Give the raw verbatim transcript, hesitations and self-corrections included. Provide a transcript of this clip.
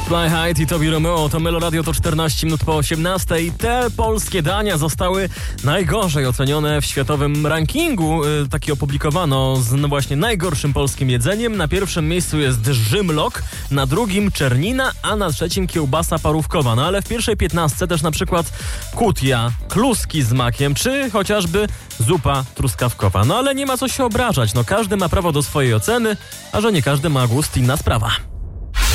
Fly High i Tobi Romeo, to Melo Radio, to czternaście minut po osiemnastej. Te polskie dania zostały najgorzej ocenione w światowym rankingu. Yy, taki opublikowano z no właśnie najgorszym polskim jedzeniem. Na pierwszym miejscu jest żymlok, na drugim czernina, a na trzecim kiełbasa parówkowa. No ale w pierwszej piętnastce też na przykład kutia, kluski z makiem, czy chociażby zupa truskawkowa. No ale nie ma co się obrażać, no każdy ma prawo do swojej oceny, a że nie każdy ma gust, inna sprawa.